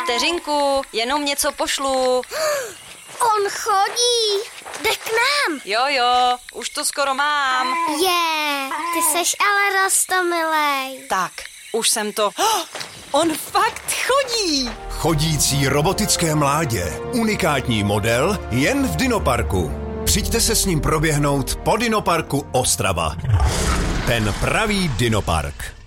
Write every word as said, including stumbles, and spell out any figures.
Vteřinku, jenom něco pošlu. On chodí. Jde k nám. Jo, jo, už to skoro mám. Je, ty seš ale roztomilej. Tak, už jsem to... Oh, on fakt chodí. Chodící robotické mládě. Unikátní model jen v Dinoparku. Přijďte se s ním proběhnout po Dinoparku Ostrava. Ten pravý Dinopark.